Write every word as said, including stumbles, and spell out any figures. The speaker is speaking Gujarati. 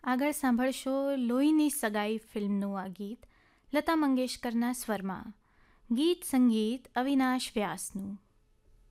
આગળ સાંભળશો લોહીની સગાઈ ફિલ્મનું આ ગીત લતા મંગેશકરના સ્વરમાં. ગીત સંગીત અવિનાશ વ્યાસનું.